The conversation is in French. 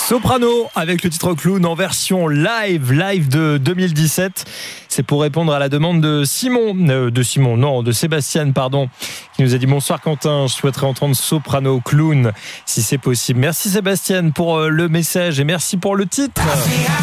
Soprano avec le titre Clown en version live de 2017. C'est pour répondre à la demande de Sébastien, qui nous a dit bonsoir Quentin, je souhaiterais entendre Soprano Clown si c'est possible. Merci Sébastien pour le message et merci pour le titre.